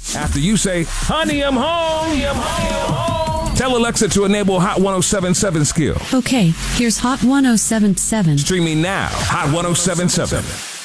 After you say, honey, I'm home. Tell Alexa to enable Hot 1077 skill. Okay, here's Hot 1077. Streaming now, Hot 1077.